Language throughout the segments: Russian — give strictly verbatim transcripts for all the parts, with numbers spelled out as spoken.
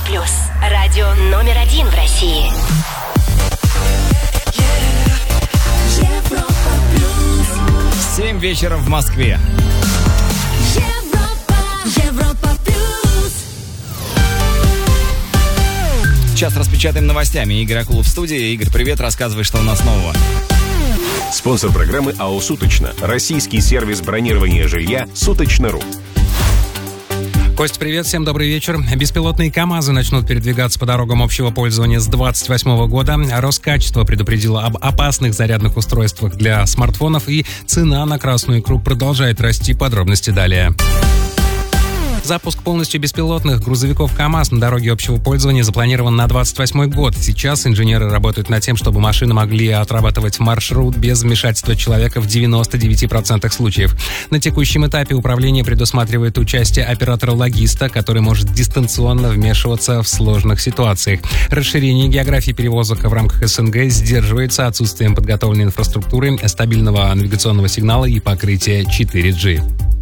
Плюс. Радио номер один в России. Европа Плюс. Семь вечера в Москве. Европа, Европа Плюс. Сейчас распечатаем новостями. Игорь Акулов в студии. Игорь, привет, рассказывай, что у нас нового. Спонсор программы АО «Суточно». Российский сервис бронирования жилья «Суточно.ру». Кость, привет, всем добрый вечер. Беспилотные КАМАЗы начнут передвигаться по дорогам общего пользования с двадцать восьмого года. Роскачество предупредило об опасных зарядных устройствах для смартфонов, и цена на красную икру продолжает расти. Подробности далее. Запуск полностью беспилотных грузовиков КАМАЗ на дороге общего пользования запланирован на двадцать восьмой год. Сейчас инженеры работают над тем, чтобы машины могли отрабатывать маршрут без вмешательства человека в девяноста девяти процентах случаев. На текущем этапе управление предусматривает участие оператора-логиста, который может дистанционно вмешиваться в сложных ситуациях. Расширение географии перевозок в рамках СНГ сдерживается отсутствием подготовленной инфраструктуры, стабильного навигационного сигнала и покрытия четыре джи.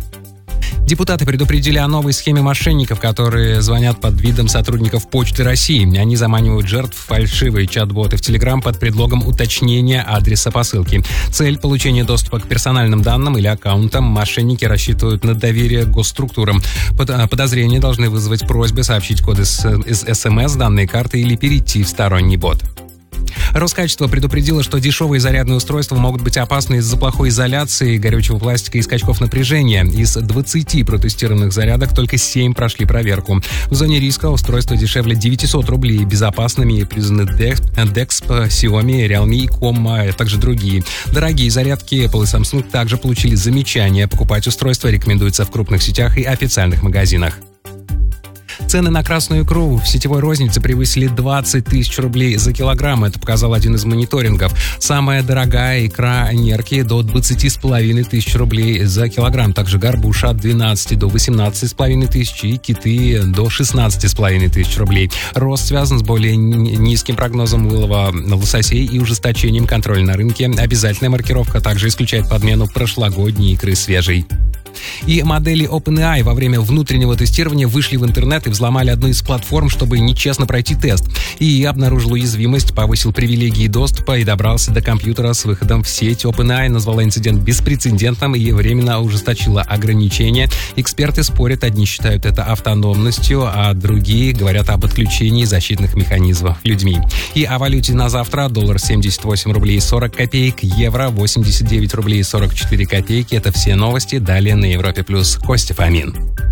Депутаты предупредили о новой схеме мошенников, которые звонят под видом сотрудников Почты России. Они заманивают жертв в фальшивые чат-боты в Телеграм под предлогом уточнения адреса посылки. Цель – получение доступа к персональным данным или аккаунтам. Мошенники рассчитывают на доверие к госструктурам. Под, подозрения должны вызвать просьбы сообщить код из, из эс эм эс, данные карты или перейти в сторонний бот. Роскачество предупредило, что дешевые зарядные устройства могут быть опасны из-за плохой изоляции, горючего пластика и скачков напряжения. Из двадцати протестированных зарядок только семь прошли проверку. В зоне риска устройства дешевле девятисот рублей. Безопасными признаны Dexp, Xiaomi, Realme и Com, а также другие. Дорогие зарядки Apple и Samsung также получили замечания. Покупать устройства рекомендуется в крупных сетях и официальных магазинах. Цены на красную икру в сетевой рознице превысили двадцать тысяч рублей за килограмм. Это показал один из мониторингов. Самая дорогая икра нерки до двадцати с половиной тысяч рублей за килограмм. Также горбуша от двенадцати до восемнадцати с половиной тысяч и киты до шестнадцати с половиной тысяч рублей. Рост связан с более низким прогнозом вылова лососей и ужесточением контроля на рынке. Обязательная маркировка также исключает подмену прошлогодней икры свежей. И модели OpenAI во время внутреннего тестирования вышли в интернет и взломали одну из платформ, чтобы нечестно пройти тест. И обнаружил уязвимость, повысил привилегии доступа и добрался до компьютера с выходом в сеть. OpenAI назвала инцидент беспрецедентным и временно ужесточила ограничения. Эксперты спорят, одни считают это автономностью, а другие говорят об отключении защитных механизмов людьми. И о валюте на завтра: доллар семьдесят восемь рублей сорок копеек, евро восемьдесят девять рублей сорок четыре копейки. Это все новости. Далее на Европе Плюс. Костя Фомин.